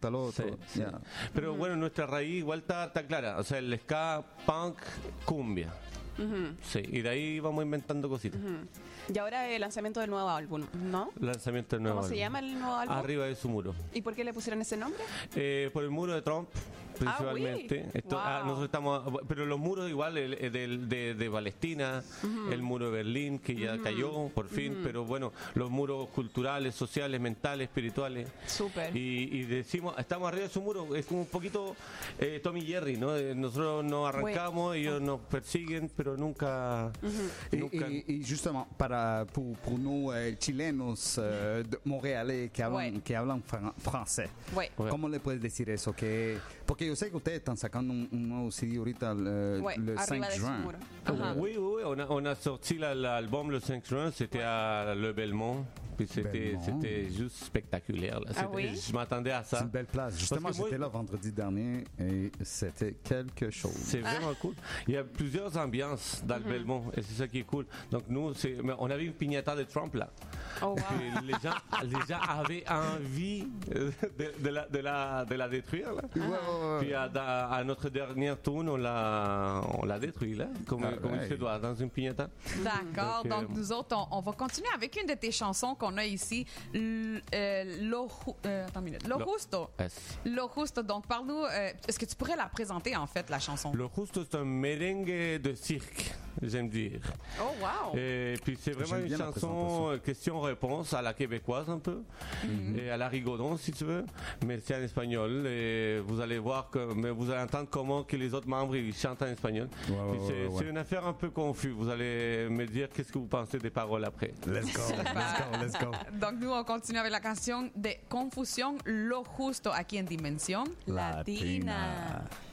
gusta el otro. Sí. Ya. Pero bueno, nuestra raíz igual está clara. O sea, el ska, punk, cumbia. Sí, y de ahí vamos inventando cositas. Y ahora el lanzamiento del nuevo álbum, ¿no? Lanzamiento del nuevo ¿Cómo se álbum. llama el nuevo álbum? Arriba de su muro. ¿Y por qué le pusieron ese nombre? Por el muro de Trump, principalmente. oui. Wow. Nosotros estamos, pero los muros igual, de Palestina, el muro de Berlín, que ya cayó, por fin, pero bueno, los muros culturales, sociales, mentales, espirituales. Súper. Y decimos, estamos arriba de su muro, es como un poquito Tom y Jerry, ¿no? Nosotros nos arrancamos, ellos nos persiguen, pero nunca... nunca... Y justement, pour nous chilenos montréalais que hablan francés, Ouais. ¿cómo le puedes decir eso? Porque yo sé que ustedes están sacando un nuevo CD ahorita le 5 arriba de su juin. muro. Ajá. Oui, on a sorti l'album le 5 juin, c'était à Le Belmont, puis c'était juste spectaculaire. Là. Ah oui? Je m'attendais à ça. C'est une belle place. Justement, Parce que moi, j'étais là vendredi dernier et c'était quelque chose. C'est vraiment cool. Il y a plusieurs ambiances dans le Belmont et c'est ça qui est cool. Donc nous, on avait une piñata de Trump là. Oh, wow. Et les gens avaient envie de la détruire là. Puis à notre dernière tourne, on l'a détruit là, comme il se doit dans une piñata. D'accord. Donc, Donc, nous autres, on va continuer avec une de tes chansons qu'on a ici. Lo Justo. Yes. Lo Justo. Donc, parle-nous. Est-ce que tu pourrais la présenter, en fait, la chanson? Le Justo, c'est un merengue de cirque, j'aime dire. Oh, wow. Et puis c'est vraiment J'aime une bien la chanson question-réponse à la québécoise un peu, et à la Rigaudon si tu veux, mais c'est en espagnol. Et vous allez voir mais vous allez entendre comment que les autres membres ils chantent en espagnol. Puis c'est une affaire un peu confuse. Vous allez me dire qu'est-ce que vous pensez des paroles après. Let's go, let's go. Donc, nous, on continue avec la canción de Confusión, Lo Justo, aquí en Dimensión Latina.